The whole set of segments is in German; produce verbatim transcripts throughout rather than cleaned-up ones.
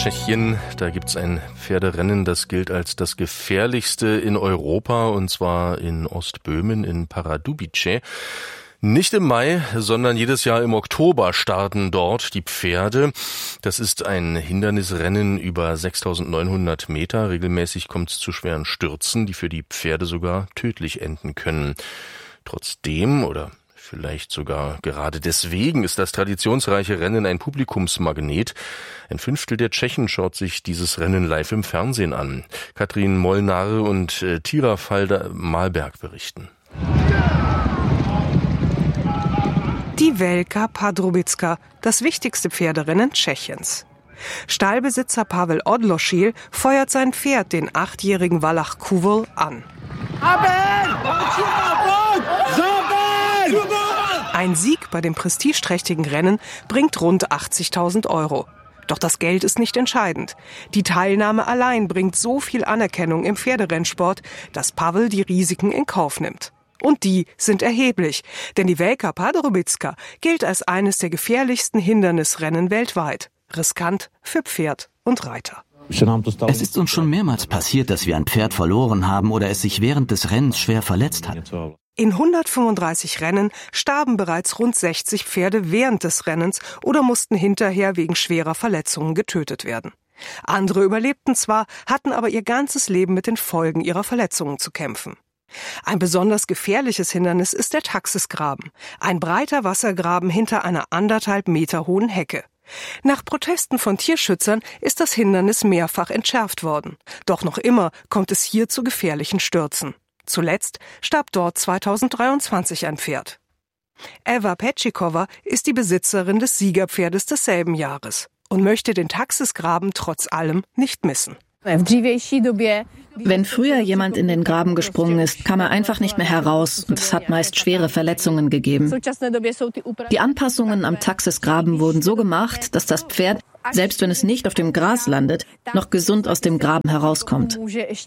Tschechien. Da gibt's ein Pferderennen, das gilt als das gefährlichste in Europa, und zwar in Ostböhmen in Pardubice. Nicht im Mai, sondern jedes Jahr im Oktober starten dort die Pferde. Das ist ein Hindernisrennen über sechstausendneunhundert Meter. Regelmäßig kommt es zu schweren Stürzen, die für die Pferde sogar tödlich enden können. Trotzdem, oder vielleicht sogar gerade deswegen, ist das traditionsreiche Rennen ein Publikumsmagnet. Ein Fünftel der Tschechen schaut sich dieses Rennen live im Fernsehen an. Katrin Molnare und äh, Tira Falder-Malberg berichten. Die Velká Pardubická, das wichtigste Pferderennen Tschechiens. Stallbesitzer Pavel Odlošil feuert sein Pferd, den achtjährigen Wallach Kuvel, an. Ein Sieg bei dem prestigeträchtigen Rennen bringt rund achtzigtausend Euro. Doch das Geld ist nicht entscheidend. Die Teilnahme allein bringt so viel Anerkennung im Pferderennsport, dass Pavel die Risiken in Kauf nimmt. Und die sind erheblich, denn die Velká Pardubická gilt als eines der gefährlichsten Hindernisrennen weltweit. Riskant für Pferd und Reiter. Es ist uns schon mehrmals passiert, dass wir ein Pferd verloren haben oder es sich während des Rennens schwer verletzt hat. In hundertfünfunddreißig Rennen starben bereits rund sechzig Pferde während des Rennens oder mussten hinterher wegen schwerer Verletzungen getötet werden. Andere überlebten zwar, hatten aber ihr ganzes Leben mit den Folgen ihrer Verletzungen zu kämpfen. Ein besonders gefährliches Hindernis ist der Taxisgraben, ein breiter Wassergraben hinter einer anderthalb Meter hohen Hecke. Nach Protesten von Tierschützern ist das Hindernis mehrfach entschärft worden. Doch noch immer kommt es hier zu gefährlichen Stürzen. Zuletzt starb dort zweitausenddreiundzwanzig ein Pferd. Eva Petschikova ist die Besitzerin des Siegerpferdes desselben Jahres und möchte den Taxisgraben trotz allem nicht missen. Wenn früher jemand in den Graben gesprungen ist, kam er einfach nicht mehr heraus und es hat meist schwere Verletzungen gegeben. Die Anpassungen am Taxisgraben wurden so gemacht, dass das Pferd, selbst wenn es nicht auf dem Gras landet, noch gesund aus dem Graben herauskommt.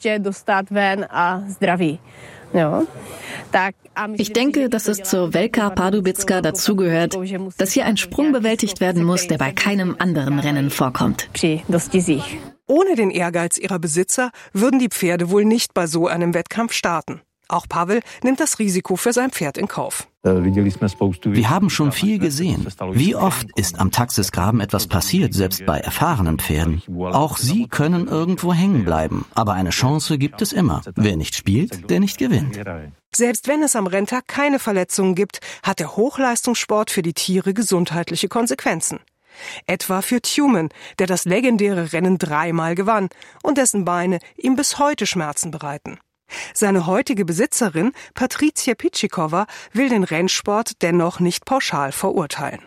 Ich denke, dass es zur Velká Pardubická dazugehört, dass hier ein Sprung bewältigt werden muss, der bei keinem anderen Rennen vorkommt. Ohne den Ehrgeiz ihrer Besitzer würden die Pferde wohl nicht bei so einem Wettkampf starten. Auch Pavel nimmt das Risiko für sein Pferd in Kauf. Wir haben schon viel gesehen. Wie oft ist am Taxisgraben etwas passiert, selbst bei erfahrenen Pferden? Auch sie können irgendwo hängen bleiben, aber eine Chance gibt es immer. Wer nicht spielt, der nicht gewinnt. Selbst wenn es am Renntag keine Verletzungen gibt, hat der Hochleistungssport für die Tiere gesundheitliche Konsequenzen. Etwa für Tumen, der das legendäre Rennen dreimal gewann und dessen Beine ihm bis heute Schmerzen bereiten. Seine heutige Besitzerin, Patricia Pitschikova, will den Rennsport dennoch nicht pauschal verurteilen.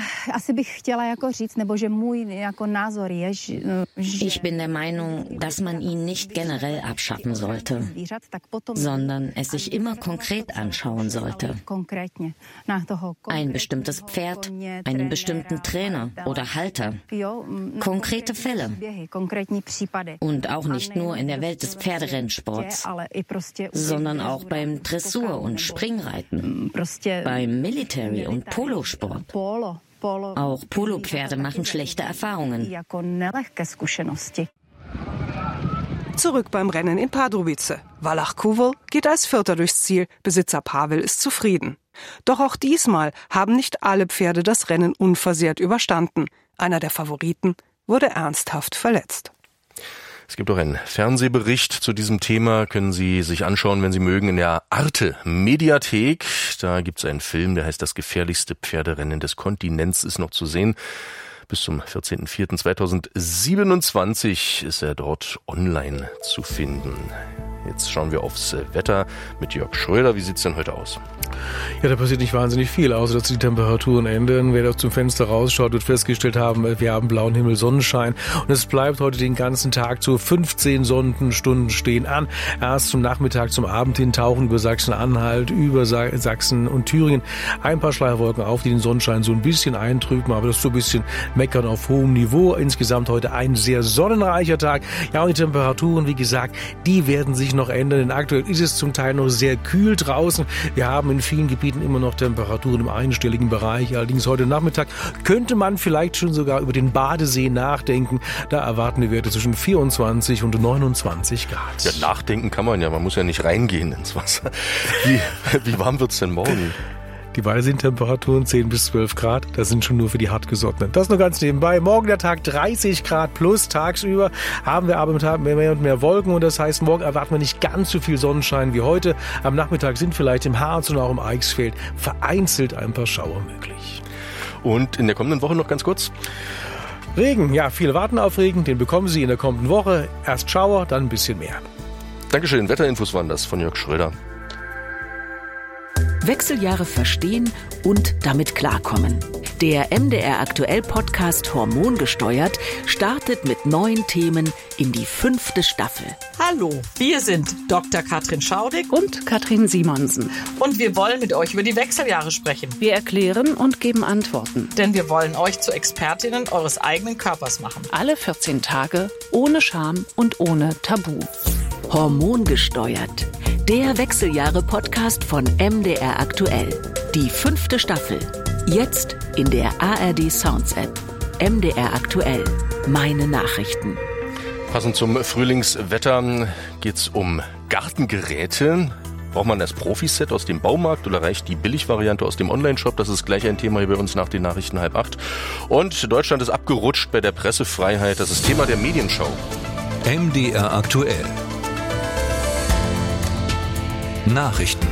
Ich bin der Meinung, dass man ihn nicht generell abschaffen sollte, sondern es sich immer konkret anschauen sollte. Ein bestimmtes Pferd, einen bestimmten Trainer oder Halter. Konkrete Fälle. Und auch nicht nur in der Welt des Pferderennsports, sondern auch beim Dressur- und Springreiten, beim Military- und Polosport. Auch Polopferde machen schlechte Erfahrungen. Zurück beim Rennen in Pardubice. Wallach Kuvel geht als Vierter durchs Ziel, Besitzer Pavel ist zufrieden. Doch auch diesmal haben nicht alle Pferde das Rennen unversehrt überstanden. Einer der Favoriten wurde ernsthaft verletzt. Es gibt auch einen Fernsehbericht zu diesem Thema, können Sie sich anschauen, wenn Sie mögen, in der Arte Mediathek. Da gibt es einen Film, der heißt Das gefährlichste Pferderennen des Kontinents, ist noch zu sehen. Bis zum vierzehnten vierten zweitausendsiebenundzwanzig ist er dort online zu finden. Jetzt schauen wir aufs Wetter mit Jörg Schröder. Wie sieht's denn heute aus? Ja, da passiert nicht wahnsinnig viel, außer dass die Temperaturen ändern. Wer da zum Fenster rausschaut, wird festgestellt haben, wir haben blauen Himmel, Sonnenschein. Und es bleibt heute den ganzen Tag so. fünfzehn Sonnenstunden stehen an. Erst zum Nachmittag, zum Abend hin tauchen über Sachsen-Anhalt, über Sachsen und Thüringen ein paar Schleierwolken auf, die den Sonnenschein so ein bisschen eintrüben. Aber das ist so ein bisschen meckern auf hohem Niveau. Insgesamt heute ein sehr sonnenreicher Tag. Ja, und die Temperaturen, wie gesagt, die werden sich sich noch ändern, denn aktuell ist es zum Teil noch sehr kühl draußen. Wir haben in vielen Gebieten immer noch Temperaturen im einstelligen Bereich. Allerdings heute Nachmittag könnte man vielleicht schon sogar über den Badesee nachdenken. Da erwarten wir Werte zwischen vierundzwanzig und neunundzwanzig Grad. Ja, nachdenken kann man ja, man muss ja nicht reingehen ins Wasser. Wie, wie warm wird's denn morgen? Die Badeseetemperaturen zehn bis zwölf Grad, das sind schon nur für die Hartgesottenen. Das nur ganz nebenbei. Morgen der Tag dreißig Grad plus. Tagsüber haben wir aber mehr und mehr Wolken und das heißt, morgen erwarten wir nicht ganz so viel Sonnenschein wie heute. Am Nachmittag sind vielleicht im Harz und auch im Eichsfeld vereinzelt ein paar Schauer möglich. Und in der kommenden Woche noch ganz kurz? Regen, ja, viele warten auf Regen, den bekommen Sie in der kommenden Woche. Erst Schauer, dann ein bisschen mehr. Dankeschön, Wetterinfos waren das von Jörg Schröder. Wechseljahre verstehen und damit klarkommen. Der M D R Aktuell Podcast Hormongesteuert startet mit neuen Themen in die fünfte Staffel. Hallo, wir sind Doktor Katrin Schaudig und Katrin Simonsen. Und wir wollen mit euch über die Wechseljahre sprechen. Wir erklären und geben Antworten. Denn wir wollen euch zu Expertinnen eures eigenen Körpers machen. Alle vierzehn Tage, ohne Scham und ohne Tabu. Hormongesteuert. Der Wechseljahre-Podcast von M D R Aktuell. Die fünfte Staffel. Jetzt in der A R D Sounds App. M D R Aktuell. Meine Nachrichten. Passend zum Frühlingswetter geht's um Gartengeräte. Braucht man das Profiset aus dem Baumarkt oder reicht die Billigvariante aus dem Onlineshop? Das ist gleich ein Thema hier bei uns nach den Nachrichten halb acht. Und Deutschland ist abgerutscht bei der Pressefreiheit. Das ist Thema der Medienschau. M D R Aktuell. Nachrichten.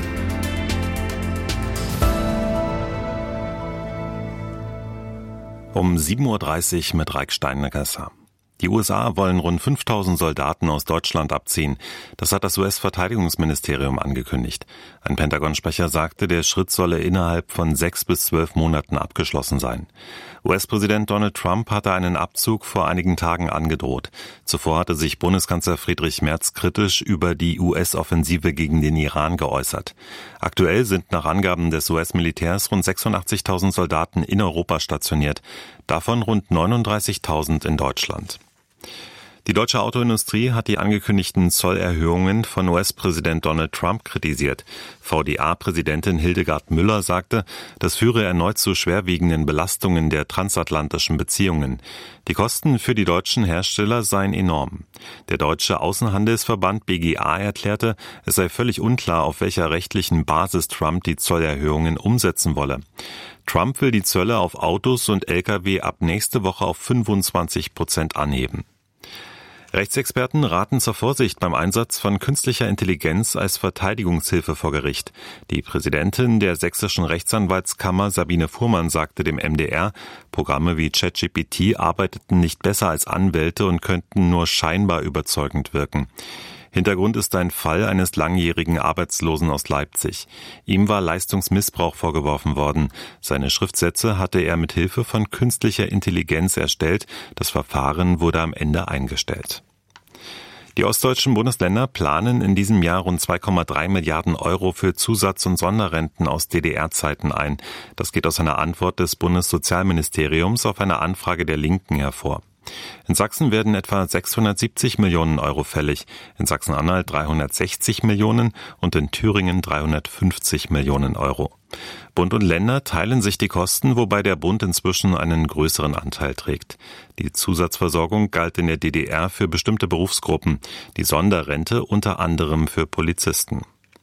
Um sieben Uhr dreißig mit Raik Steinegger. Die U S A wollen rund fünftausend Soldaten aus Deutschland abziehen. Das hat das U S-Verteidigungsministerium angekündigt. Ein Pentagon-Sprecher sagte, der Schritt solle innerhalb von sechs bis zwölf Monaten abgeschlossen sein. U S-Präsident Donald Trump hatte einen Abzug vor einigen Tagen angedroht. Zuvor hatte sich Bundeskanzler Friedrich Merz kritisch über die U S-Offensive gegen den Iran geäußert. Aktuell sind nach Angaben des U S-Militärs rund sechsundachtzigtausend Soldaten in Europa stationiert, davon rund neununddreißigtausend in Deutschland. Die deutsche Autoindustrie hat die angekündigten Zollerhöhungen von U S-Präsident Donald Trump kritisiert. V D A-Präsidentin Hildegard Müller sagte, das führe erneut zu schwerwiegenden Belastungen der transatlantischen Beziehungen. Die Kosten für die deutschen Hersteller seien enorm. Der deutsche Außenhandelsverband B G A erklärte, es sei völlig unklar, auf welcher rechtlichen Basis Trump die Zollerhöhungen umsetzen wolle. Trump will die Zölle auf Autos und L K W ab nächste Woche auf fünfundzwanzig Prozent anheben. Rechtsexperten raten zur Vorsicht beim Einsatz von künstlicher Intelligenz als Verteidigungshilfe vor Gericht. Die Präsidentin der sächsischen Rechtsanwaltskammer Sabine Fuhrmann sagte dem M D R, Programme wie ChatGPT arbeiteten nicht besser als Anwälte und könnten nur scheinbar überzeugend wirken. Hintergrund ist ein Fall eines langjährigen Arbeitslosen aus Leipzig. Ihm war Leistungsmissbrauch vorgeworfen worden. Seine Schriftsätze hatte er mit Hilfe von künstlicher Intelligenz erstellt. Das Verfahren wurde am Ende eingestellt. Die ostdeutschen Bundesländer planen in diesem Jahr rund zwei Komma drei Milliarden Euro für Zusatz- und Sonderrenten aus D D R-Zeiten ein. Das geht aus einer Antwort des Bundessozialministeriums auf eine Anfrage der Linken hervor. In Sachsen werden etwa sechshundertsiebzig Millionen Euro fällig, in Sachsen-Anhalt dreihundertsechzig Millionen und in Thüringen dreihundertfünfzig Millionen Euro. Bund und Länder teilen sich die Kosten, wobei der Bund inzwischen einen größeren Anteil trägt. Die Zusatzversorgung galt in der D D R für bestimmte Berufsgruppen, die Sonderrente unter anderem für Polizisten.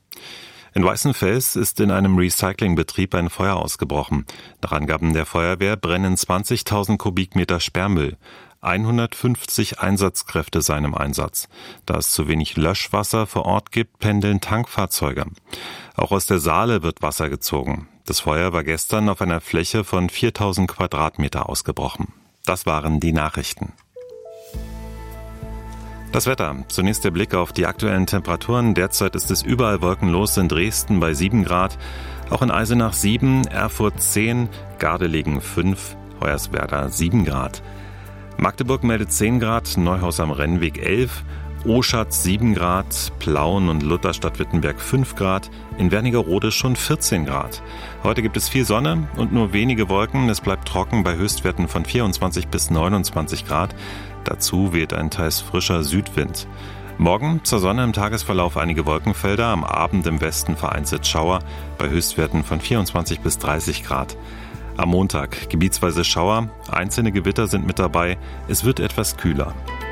In Weißenfels ist in einem Recyclingbetrieb ein Feuer ausgebrochen. Nach Angaben der Feuerwehr brennen zwanzigtausend Kubikmeter Sperrmüll. hundertfünfzig Einsatzkräfte seien im Einsatz. Da es zu wenig Löschwasser vor Ort gibt, pendeln Tankfahrzeuge. Auch aus der Saale wird Wasser gezogen. Das Feuer war gestern auf einer Fläche von viertausend Quadratmeter ausgebrochen. Das waren die Nachrichten. Das Wetter. Zunächst der Blick auf die aktuellen Temperaturen. Derzeit ist es überall wolkenlos, in Dresden bei sieben Grad, auch in Eisenach sieben, Erfurt zehn, Gardelegen fünf, Hoyerswerda sieben Grad. Magdeburg meldet zehn Grad, Neuhaus am Rennweg elf, Oschatz sieben Grad, Plauen und Lutherstadt-Wittenberg fünf Grad, in Wernigerode schon vierzehn Grad. Heute gibt es viel Sonne und nur wenige Wolken. Es bleibt trocken bei Höchstwerten von vierundzwanzig bis neunundzwanzig Grad. Dazu weht ein teils frischer Südwind. Morgen zur Sonne im Tagesverlauf einige Wolkenfelder, am Abend im Westen vereinzelt Schauer bei Höchstwerten von vierundzwanzig bis dreißig Grad. Am Montag gebietsweise Schauer, einzelne Gewitter sind mit dabei, es wird etwas kühler.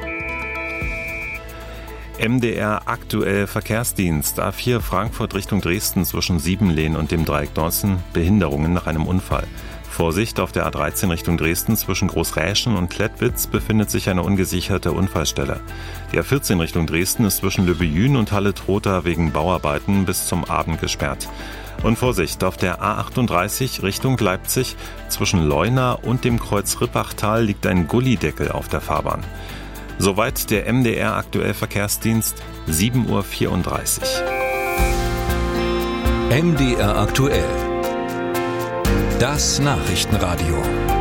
M D R aktuell Verkehrsdienst A vier Frankfurt Richtung Dresden zwischen Siebenlehn und dem Dreieck Neussen, Behinderungen nach einem Unfall. Vorsicht, auf der A dreizehn Richtung Dresden zwischen Großräschen und Klettwitz befindet sich eine ungesicherte Unfallstelle. Die A vierzehn Richtung Dresden ist zwischen Lübbejün und Halle-Trotha wegen Bauarbeiten bis zum Abend gesperrt. Und Vorsicht, auf der A achtunddreißig Richtung Leipzig zwischen Leuna und dem Kreuz Rippachtal liegt ein Gullideckel auf der Fahrbahn. Soweit der M D R aktuell Verkehrsdienst, sieben Uhr vierunddreißig. M D R aktuell. Das Nachrichtenradio.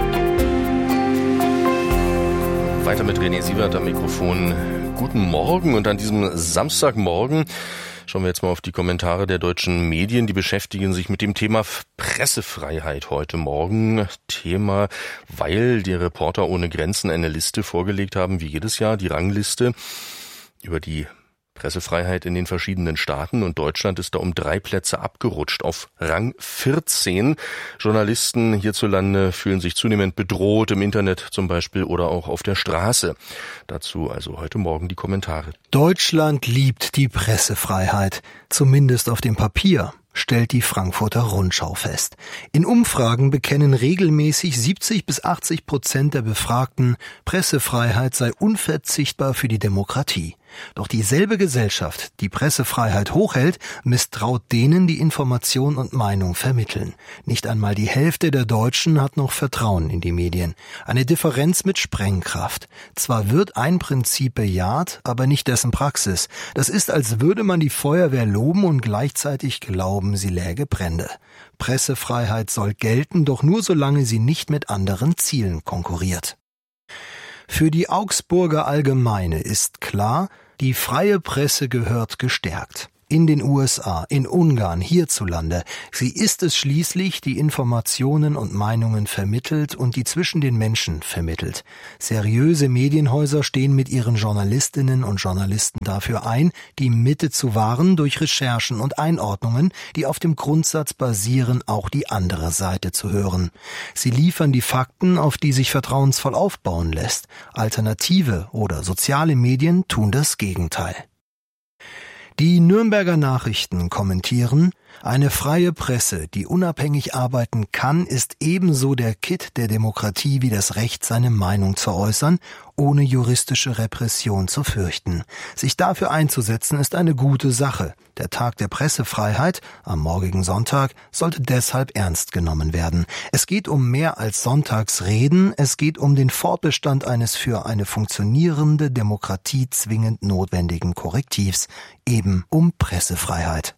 Weiter mit René Sievert am Mikrofon. Guten Morgen und an diesem Samstagmorgen schauen wir jetzt mal auf die Kommentare der deutschen Medien. Die beschäftigen sich mit dem Thema Pressefreiheit heute Morgen. Thema, weil die Reporter ohne Grenzen eine Liste vorgelegt haben, wie jedes Jahr, die Rangliste über die Pressefreiheit in den verschiedenen Staaten, und Deutschland ist da um drei Plätze abgerutscht auf Rang vierzehn. Journalisten hierzulande fühlen sich zunehmend bedroht, im Internet zum Beispiel oder auch auf der Straße. Dazu also heute Morgen die Kommentare. Deutschland liebt die Pressefreiheit, zumindest auf dem Papier, stellt die Frankfurter Rundschau fest. In Umfragen bekennen regelmäßig siebzig bis achtzig Prozent der Befragten, Pressefreiheit sei unverzichtbar für die Demokratie. Doch dieselbe Gesellschaft, die Pressefreiheit hochhält, misstraut denen, die Information und Meinung vermitteln. Nicht einmal die Hälfte der Deutschen hat noch Vertrauen in die Medien. Eine Differenz mit Sprengkraft. Zwar wird ein Prinzip bejaht, aber nicht dessen Praxis. Das ist, als würde man die Feuerwehr loben und gleichzeitig glauben, sie läge Brände. Pressefreiheit soll gelten, doch nur solange sie nicht mit anderen Zielen konkurriert. Für die Augsburger Allgemeine ist klar, die freie Presse gehört gestärkt. In den U S A, in Ungarn, hierzulande. Sie ist es schließlich, die Informationen und Meinungen vermittelt und die zwischen den Menschen vermittelt. Seriöse Medienhäuser stehen mit ihren Journalistinnen und Journalisten dafür ein, die Mitte zu wahren durch Recherchen und Einordnungen, die auf dem Grundsatz basieren, auch die andere Seite zu hören. Sie liefern die Fakten, auf die sich vertrauensvoll aufbauen lässt. Alternative oder soziale Medien tun das Gegenteil. Die Nürnberger Nachrichten kommentieren: Eine freie Presse, die unabhängig arbeiten kann, ist ebenso der Kitt der Demokratie wie das Recht, seine Meinung zu äußern, ohne juristische Repression zu fürchten. Sich dafür einzusetzen, ist eine gute Sache. Der Tag der Pressefreiheit am morgigen Sonntag sollte deshalb ernst genommen werden. Es geht um mehr als Sonntagsreden, es geht um den Fortbestand eines für eine funktionierende Demokratie zwingend notwendigen Korrektivs, eben um Pressefreiheit.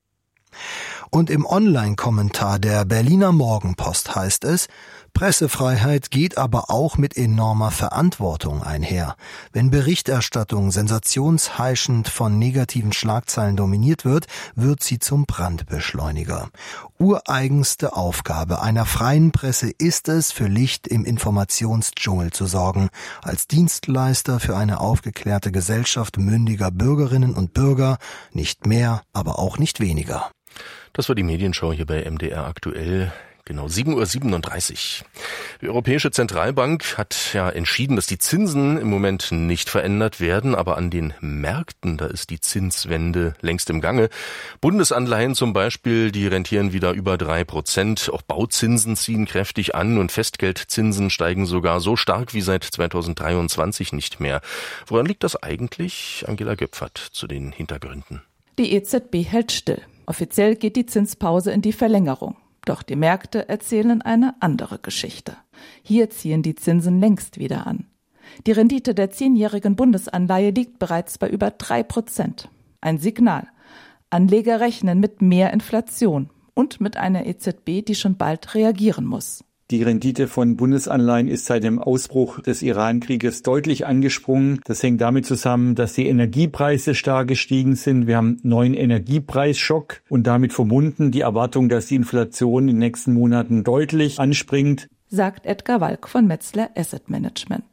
Und im Online-Kommentar der Berliner Morgenpost heißt es: Pressefreiheit geht aber auch mit enormer Verantwortung einher. Wenn Berichterstattung sensationsheischend von negativen Schlagzeilen dominiert wird, wird sie zum Brandbeschleuniger. Ureigenste Aufgabe einer freien Presse ist es, für Licht im Informationsdschungel zu sorgen, als Dienstleister für eine aufgeklärte Gesellschaft mündiger Bürgerinnen und Bürger, nicht mehr, aber auch nicht weniger. Das war die Medienschau hier bei M D R aktuell. Genau, sieben Uhr siebenunddreißig. Die Europäische Zentralbank hat ja entschieden, dass die Zinsen im Moment nicht verändert werden, aber an den Märkten, da ist die Zinswende längst im Gange. Bundesanleihen zum Beispiel, die rentieren wieder über drei Prozent. Auch Bauzinsen ziehen kräftig an und Festgeldzinsen steigen sogar so stark wie seit zweitausenddreiundzwanzig nicht mehr. Woran liegt das eigentlich? Angela Göpfert zu den Hintergründen. Die E Z B hält still. Offiziell geht die Zinspause in die Verlängerung. Doch die Märkte erzählen eine andere Geschichte. Hier ziehen die Zinsen längst wieder an. Die Rendite der zehnjährigen Bundesanleihe liegt bereits bei über drei Prozent. Ein Signal. Anleger rechnen mit mehr Inflation und mit einer E Z B, die schon bald reagieren muss. Die Rendite von Bundesanleihen ist seit dem Ausbruch des Iran-Krieges deutlich angesprungen. Das hängt damit zusammen, dass die Energiepreise stark gestiegen sind. Wir haben einen neuen Energiepreisschock und damit verbunden die Erwartung, dass die Inflation in den nächsten Monaten deutlich anspringt, sagt Edgar Walk von Metzler Asset Management.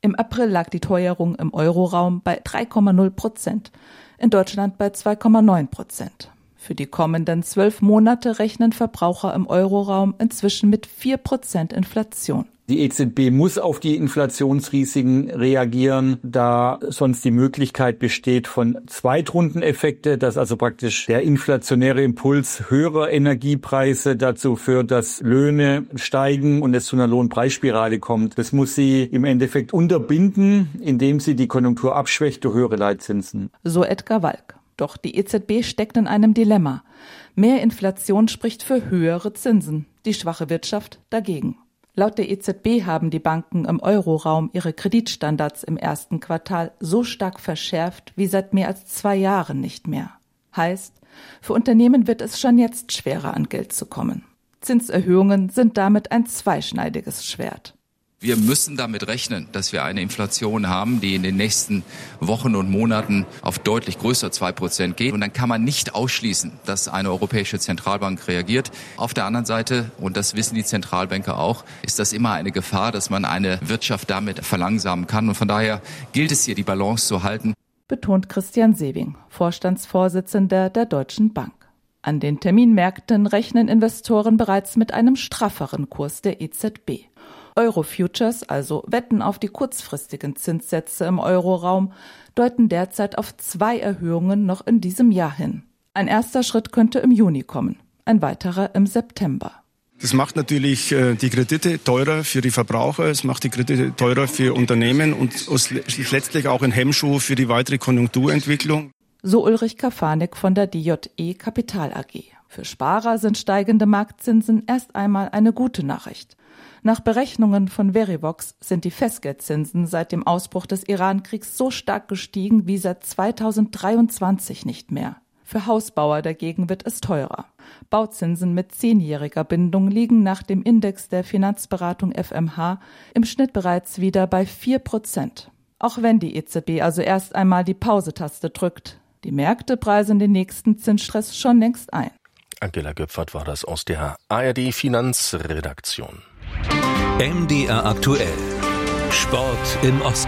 Im April lag die Teuerung im Euroraum bei drei Komma null Prozent, in Deutschland bei zwei Komma neun Prozent. Für die kommenden zwölf Monate rechnen Verbraucher im Euroraum inzwischen mit vier Prozent Inflation. Die E Z B muss auf die Inflationsrisiken reagieren, da sonst die Möglichkeit besteht von Zweitrundeneffekte, dass also praktisch der inflationäre Impuls höherer Energiepreise dazu führt, dass Löhne steigen und es zu einer Lohnpreisspirale kommt. Das muss sie im Endeffekt unterbinden, indem sie die Konjunktur abschwächt durch höhere Leitzinsen. So Edgar Walk. Doch die E Z B steckt in einem Dilemma. Mehr Inflation spricht für höhere Zinsen, die schwache Wirtschaft dagegen. Laut der E Z B haben die Banken im Euroraum ihre Kreditstandards im ersten Quartal so stark verschärft wie seit mehr als zwei Jahren nicht mehr. Heißt, für Unternehmen wird es schon jetzt schwerer, an Geld zu kommen. Zinserhöhungen sind damit ein zweischneidiges Schwert. Wir müssen damit rechnen, dass wir eine Inflation haben, die in den nächsten Wochen und Monaten auf deutlich größer zwei Prozent geht. Und dann kann man nicht ausschließen, dass eine europäische Zentralbank reagiert. Auf der anderen Seite, und das wissen die Zentralbanker auch, ist das immer eine Gefahr, dass man eine Wirtschaft damit verlangsamen kann. Und von daher gilt es hier, die Balance zu halten. Betont Christian Sewing, Vorstandsvorsitzender der Deutschen Bank. An den Terminmärkten rechnen Investoren bereits mit einem strafferen Kurs der E Z B. Euro-Futures, also Wetten auf die kurzfristigen Zinssätze im Euroraum, deuten derzeit auf zwei Erhöhungen noch in diesem Jahr hin. Ein erster Schritt könnte im Juni kommen, ein weiterer im September. Das macht natürlich äh, die Kredite teurer für die Verbraucher, es macht die Kredite teurer für Unternehmen und ist letztlich auch ein Hemmschuh für die weitere Konjunkturentwicklung. So Ulrich Kafanik von der D J E Kapital A G. Für Sparer sind steigende Marktzinsen erst einmal eine gute Nachricht. Nach Berechnungen von Verivox sind die Festgeldzinsen seit dem Ausbruch des Iran-Kriegs so stark gestiegen wie seit zweitausenddreiundzwanzig nicht mehr. Für Hausbauer dagegen wird es teurer. Bauzinsen mit zehnjähriger Bindung liegen nach dem Index der Finanzberatung F M H im Schnitt bereits wieder bei vier Prozent. Auch wenn die E Z B also erst einmal die Pause-Taste drückt. Die Märkte preisen den nächsten Zinsstress schon längst ein. Angela Göpfert war das aus der A R D Finanzredaktion. M D R aktuell. Sport im Osten.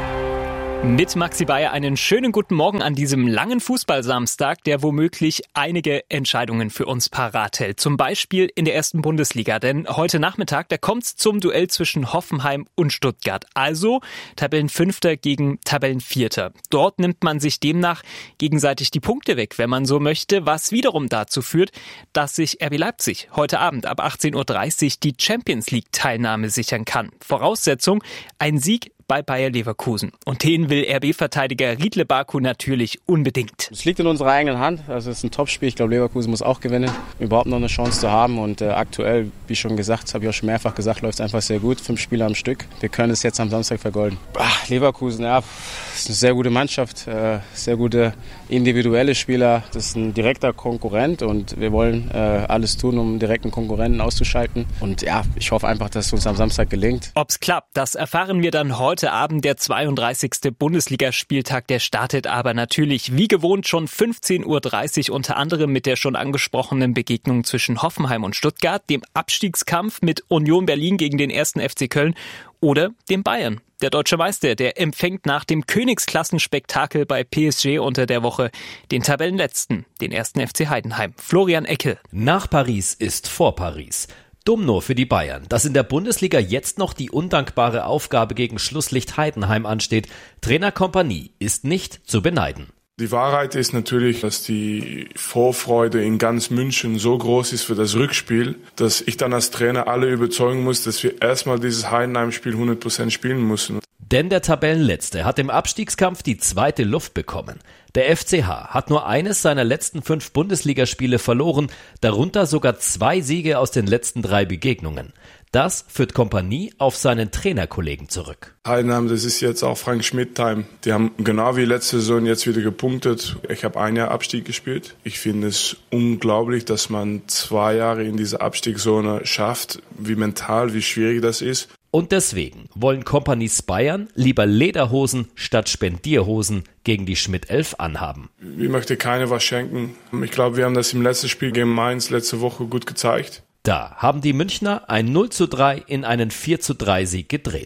Mit Maxi Bayer einen schönen guten Morgen an diesem langen Fußballsamstag, der womöglich einige Entscheidungen für uns parat hält. Zum Beispiel in der ersten Bundesliga, denn heute Nachmittag, da kommt's zum Duell zwischen Hoffenheim und Stuttgart. Also Tabellenfünfter gegen Tabellenvierter. Dort nimmt man sich demnach gegenseitig die Punkte weg, wenn man so möchte, was wiederum dazu führt, dass sich R B Leipzig heute Abend ab achtzehn Uhr dreißig die Champions League Teilnahme sichern kann. Voraussetzung, ein Sieg bei Bayer Leverkusen. Und den will R B-Verteidiger Riedle Baku natürlich unbedingt. Es liegt in unserer eigenen Hand. Also es ist ein Topspiel. Ich glaube, Leverkusen muss auch gewinnen, um überhaupt noch eine Chance zu haben. Und äh, aktuell, wie schon gesagt, habe ich auch schon mehrfach gesagt, läuft es einfach sehr gut. Fünf Spiele am Stück. Wir können es jetzt am Samstag vergolden. Ach, Leverkusen, ja, ist eine sehr gute Mannschaft. Äh, sehr gute individuelle Spieler. Das ist ein direkter Konkurrent und wir wollen äh, alles tun, um direkten Konkurrenten auszuschalten. Und ja, ich hoffe einfach, dass es uns am Samstag gelingt. Ob's klappt, das erfahren wir dann heute. Heute Abend der zweiunddreißigste Bundesligaspieltag, der startet aber natürlich wie gewohnt schon fünfzehn Uhr dreißig, unter anderem mit der schon angesprochenen Begegnung zwischen Hoffenheim und Stuttgart, dem Abstiegskampf mit Union Berlin gegen den ersten F C Köln oder dem Bayern. Der deutsche Meister, der empfängt nach dem Königsklassenspektakel bei P S G unter der Woche den Tabellenletzten, den ersten F C Heidenheim. Florian Eckel. Nach Paris ist vor Paris. Dumm nur für die Bayern, dass in der Bundesliga jetzt noch die undankbare Aufgabe gegen Schlusslicht Heidenheim ansteht. Trainer Kompanie ist nicht zu beneiden. Die Wahrheit ist natürlich, dass die Vorfreude in ganz München so groß ist für das Rückspiel, dass ich dann als Trainer alle überzeugen muss, dass wir erstmal dieses Heidenheim-Spiel hundert Prozent spielen müssen. Denn der Tabellenletzte hat im Abstiegskampf die zweite Luft bekommen. Der F C H hat nur eines seiner letzten fünf Bundesligaspiele verloren, darunter sogar zwei Siege aus den letzten drei Begegnungen. Das führt Kompanie auf seinen Trainerkollegen zurück. Heidenheim, das ist jetzt auch Frank Schmidt-Time. Die haben genau wie letzte Saison jetzt wieder gepunktet. Ich habe ein Jahr Abstieg gespielt. Ich finde es unglaublich, dass man zwei Jahre in dieser Abstiegszone schafft, wie mental, wie schwierig das ist. Und deswegen wollen Kompanies Bayern lieber Lederhosen statt Spendierhosen gegen die Schmidt-Elf anhaben. Ich möchte keine was schenken. Ich glaube, wir haben das im letzten Spiel gegen Mainz letzte Woche gut gezeigt. Da haben die Münchner ein null zu drei in einen vier zu drei Sieg gedreht.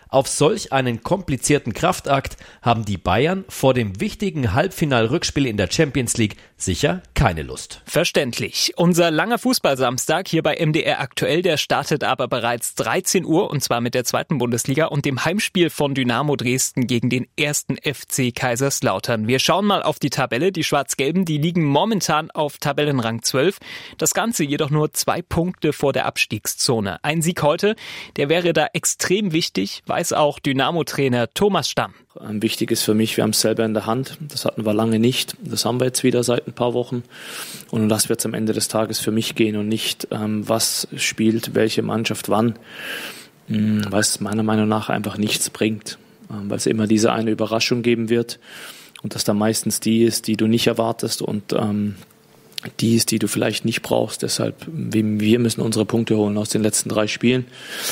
Auf solch einen komplizierten Kraftakt haben die Bayern vor dem wichtigen Halbfinal-Rückspiel in der Champions League sicher keine Lust. Verständlich. Unser langer Fußballsamstag hier bei M D R aktuell, der startet aber bereits dreizehn Uhr und zwar mit der zweiten Bundesliga und dem Heimspiel von Dynamo Dresden gegen den ersten F C Kaiserslautern. Wir schauen mal auf die Tabelle. Die Schwarz-Gelben, die liegen momentan auf Tabellenrang zwölf. Das Ganze jedoch nur zwei Punkte vor der Abstiegszone. Ein Sieg heute, der wäre da extrem wichtig, weiß auch Dynamo-Trainer Thomas Stamm. Wichtig ist für mich, wir haben es selber in der Hand. Das hatten wir lange nicht. Das haben wir jetzt wieder seit ein paar Wochen. Und um das wird es am Ende des Tages für mich gehen und nicht, ähm, was spielt welche Mannschaft wann, ähm, weil es meiner Meinung nach einfach nichts bringt. Ähm, weil es immer diese eine Überraschung geben wird und das dann meistens die ist, die du nicht erwartest und ähm, die ist, die du vielleicht nicht brauchst. Deshalb, wir müssen unsere Punkte holen aus den letzten drei Spielen.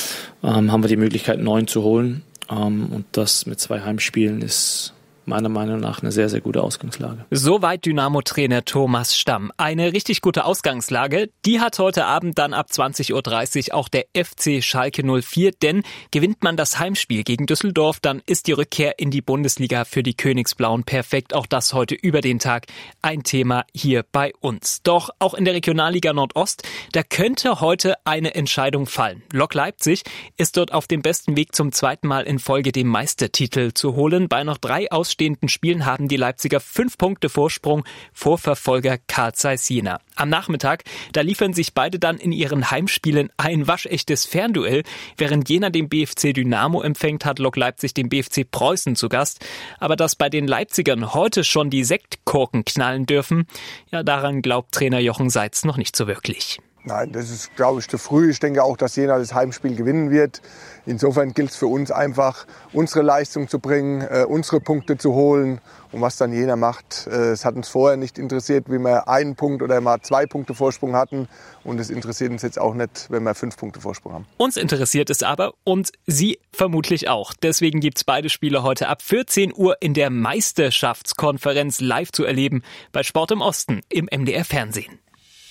Ähm, haben wir die Möglichkeit, neun zu holen. Ähm, und das mit zwei Heimspielen ist meiner Meinung nach eine sehr, sehr gute Ausgangslage. Soweit Dynamo-Trainer Thomas Stamm. Eine richtig gute Ausgangslage, die hat heute Abend dann ab zwanzig Uhr dreißig auch der F C Schalke null vier, denn gewinnt man das Heimspiel gegen Düsseldorf, dann ist die Rückkehr in die Bundesliga für die Königsblauen perfekt. Auch das heute über den Tag ein Thema hier bei uns. Doch auch in der Regionalliga Nordost, da könnte heute eine Entscheidung fallen. Lok Leipzig ist dort auf dem besten Weg, zum zweiten Mal in Folge den Meistertitel zu holen. Bei noch drei Ausstehenden Spielen haben die Leipziger fünf Punkte Vorsprung vor Verfolger Carl Zeiss Jena. Am Nachmittag, da liefern sich beide dann in ihren Heimspielen ein waschechtes Fernduell. Während Jena den B F C Dynamo empfängt, hat Lok Leipzig den B F C Preußen zu Gast. Aber dass bei den Leipzigern heute schon die Sektkorken knallen dürfen, ja, daran glaubt Trainer Jochen Seitz noch nicht so wirklich. Nein, das ist, glaube ich, zu früh. Ich denke auch, dass Jena das Heimspiel gewinnen wird. Insofern gilt es für uns einfach, unsere Leistung zu bringen, äh, unsere Punkte zu holen. Und was dann Jena macht, äh, es hat uns vorher nicht interessiert, wie wir einen Punkt oder mal zwei Punkte Vorsprung hatten. Und es interessiert uns jetzt auch nicht, wenn wir fünf Punkte Vorsprung haben. Uns interessiert es aber und Sie vermutlich auch. Deswegen gibt's beide Spiele heute ab vierzehn Uhr in der Meisterschaftskonferenz live zu erleben bei Sport im Osten im M D R Fernsehen.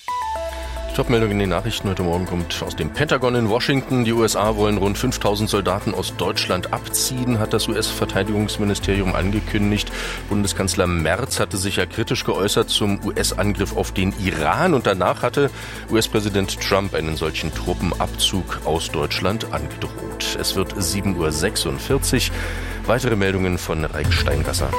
Topmeldung in den Nachrichten heute Morgen kommt aus dem Pentagon in Washington. Die U S A wollen rund fünftausend Soldaten aus Deutschland abziehen, hat das U S-Verteidigungsministerium angekündigt. Bundeskanzler Merz hatte sich ja kritisch geäußert zum U S-Angriff auf den Iran und danach hatte U S-Präsident Trump einen solchen Truppenabzug aus Deutschland angedroht. Es wird sieben Uhr sechsundvierzig. Weitere Meldungen von Raik Steingasser.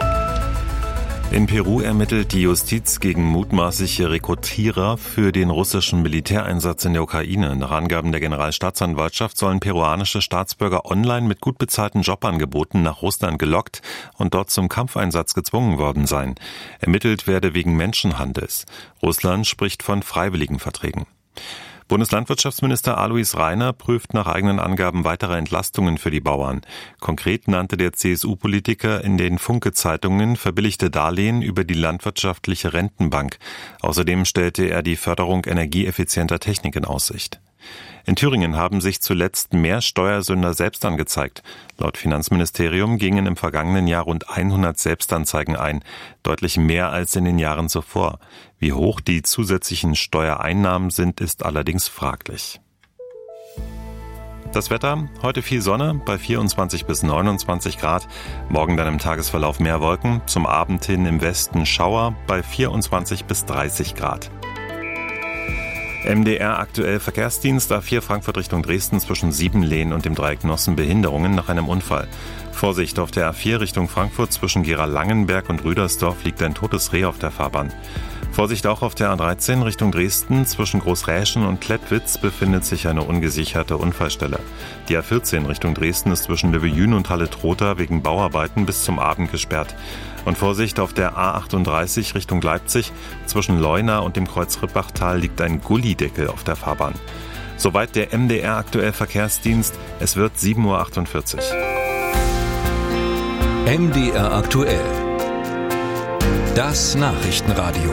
In Peru ermittelt die Justiz gegen mutmaßliche Rekrutierer für den russischen Militäreinsatz in der Ukraine. Nach Angaben der Generalstaatsanwaltschaft sollen peruanische Staatsbürger online mit gut bezahlten Jobangeboten nach Russland gelockt und dort zum Kampfeinsatz gezwungen worden sein. Ermittelt werde wegen Menschenhandels. Russland spricht von Freiwilligenverträgen. Bundeslandwirtschaftsminister Alois Rainer prüft nach eigenen Angaben weitere Entlastungen für die Bauern. Konkret nannte der C S U-Politiker in den Funke-Zeitungen verbilligte Darlehen über die landwirtschaftliche Rentenbank. Außerdem stellte er die Förderung energieeffizienter Technik in Aussicht. In Thüringen haben sich zuletzt mehr Steuersünder selbst angezeigt. Laut Finanzministerium gingen im vergangenen Jahr rund hundert Selbstanzeigen ein, deutlich mehr als in den Jahren zuvor. Wie hoch die zusätzlichen Steuereinnahmen sind, ist allerdings fraglich. Das Wetter, heute viel Sonne bei vierundzwanzig bis neunundzwanzig Grad, morgen dann im Tagesverlauf mehr Wolken, zum Abend hin im Westen Schauer bei vierundzwanzig bis dreißig Grad. M D R aktuell Verkehrsdienst A vier Frankfurt Richtung Dresden zwischen Siebenlehn und dem Dreieck Nossen Behinderungen nach einem Unfall. Vorsicht auf der A vier Richtung Frankfurt zwischen Gera-Langenberg und Rüdersdorf liegt ein totes Reh auf der Fahrbahn. Vorsicht auch auf der A dreizehn Richtung Dresden zwischen Großräschen und Klettwitz befindet sich eine ungesicherte Unfallstelle. Die A vierzehn Richtung Dresden ist zwischen Löwe-Jün und Halle-Trotha wegen Bauarbeiten bis zum Abend gesperrt. Und Vorsicht auf der A achtunddreißig Richtung Leipzig zwischen Leuna und dem Kreuz Rippachtal liegt ein Gullideckel auf der Fahrbahn. Soweit der M D R aktuell Verkehrsdienst. Es wird sieben Uhr achtundvierzig. M D R aktuell. Das Nachrichtenradio.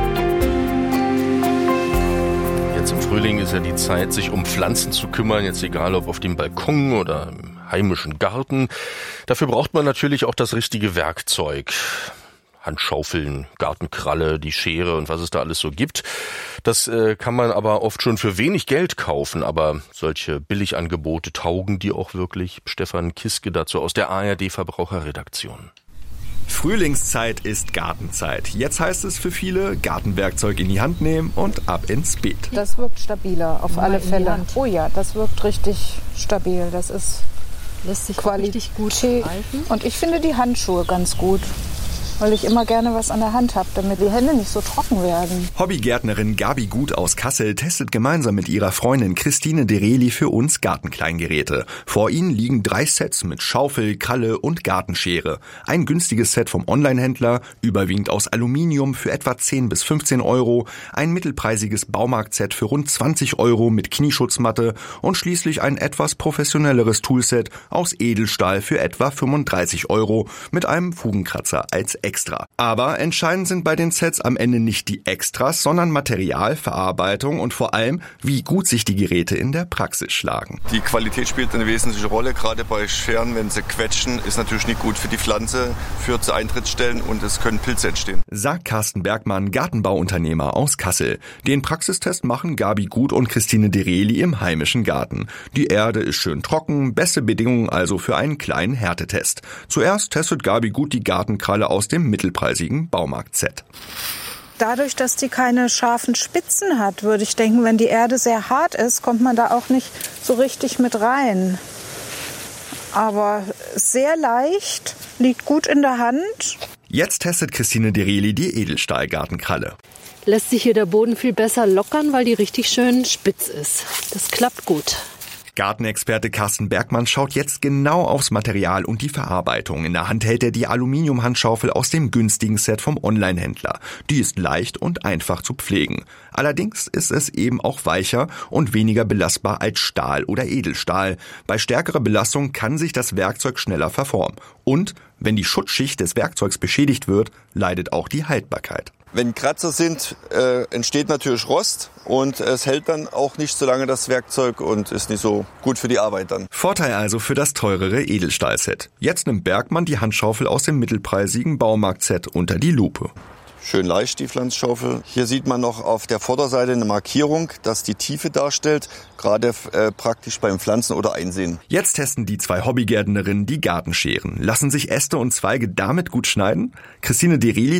Jetzt im Frühling ist ja die Zeit, sich um Pflanzen zu kümmern, jetzt egal ob auf dem Balkon oder im heimischen Garten. Dafür braucht man natürlich auch das richtige Werkzeug. Handschaufeln, Gartenkralle, die Schere und was es da alles so gibt. Das äh, kann man aber oft schon für wenig Geld kaufen, aber solche Billigangebote taugen die auch wirklich? Stefan Kiske dazu aus der A R D Verbraucherredaktion. Frühlingszeit ist Gartenzeit. Jetzt heißt es für viele, Gartenwerkzeug in die Hand nehmen und ab ins Beet. Das wirkt stabiler, auf alle Fälle. Oh ja, das wirkt richtig stabil. Das ist lässt sich richtig gut halten. Und ich finde die Handschuhe ganz gut, weil ich immer gerne was an der Hand habe, damit die Hände nicht so trocken werden. Hobbygärtnerin Gabi Gut aus Kassel testet gemeinsam mit ihrer Freundin Christine Dereli für uns Gartenkleingeräte. Vor ihnen liegen drei Sets mit Schaufel, Kralle und Gartenschere. Ein günstiges Set vom Onlinehändler, überwiegend aus Aluminium für etwa zehn bis fünfzehn Euro, ein mittelpreisiges Baumarktset für rund zwanzig Euro mit Knieschutzmatte und schließlich ein etwas professionelleres Toolset aus Edelstahl für etwa fünfunddreißig Euro mit einem Fugenkratzer als Extra. Aber entscheidend sind bei den Sets am Ende nicht die Extras, sondern Material, Verarbeitung und vor allem, wie gut sich die Geräte in der Praxis schlagen. Die Qualität spielt eine wesentliche Rolle, gerade bei Scheren, wenn sie quetschen, ist natürlich nicht gut für die Pflanze, führt zu Eintrittsstellen und es können Pilze entstehen. Sagt Carsten Bergmann, Gartenbauunternehmer aus Kassel. Den Praxistest machen Gabi Gut und Christine Dereli im heimischen Garten. Die Erde ist schön trocken, beste Bedingungen also für einen kleinen Härtetest. Zuerst testet Gabi Gut die Gartenkralle aus dem mittelpreisigen Baumarkt-Set. Dadurch, dass die keine scharfen Spitzen hat, würde ich denken, wenn die Erde sehr hart ist, kommt man da auch nicht so richtig mit rein. Aber sehr leicht, liegt gut in der Hand. Jetzt testet Christine Dereli die Edelstahl-Gartenkralle. Lässt sich hier der Boden viel besser lockern, weil die richtig schön spitz ist. Das klappt gut. Gartenexperte Carsten Bergmann schaut jetzt genau aufs Material und die Verarbeitung. In der Hand hält er die Aluminiumhandschaufel aus dem günstigen Set vom Onlinehändler. Die ist leicht und einfach zu pflegen. Allerdings ist es eben auch weicher und weniger belastbar als Stahl oder Edelstahl. Bei stärkerer Belastung kann sich das Werkzeug schneller verformen. Und wenn die Schutzschicht des Werkzeugs beschädigt wird, leidet auch die Haltbarkeit. Wenn Kratzer sind, äh, entsteht natürlich Rost und es hält dann auch nicht so lange das Werkzeug und ist nicht so gut für die Arbeit dann. Vorteil also für das teurere Edelstahlset. Jetzt nimmt Bergmann die Handschaufel aus dem mittelpreisigen Baumarktset unter die Lupe. Schön leicht, die Pflanzschaufel. Hier sieht man noch auf der Vorderseite eine Markierung, dass die Tiefe darstellt, gerade äh, praktisch beim Pflanzen oder Einsehen. Jetzt testen die zwei Hobbygärtnerinnen die Gartenscheren. Lassen sich Äste und Zweige damit gut schneiden? Christine Dereli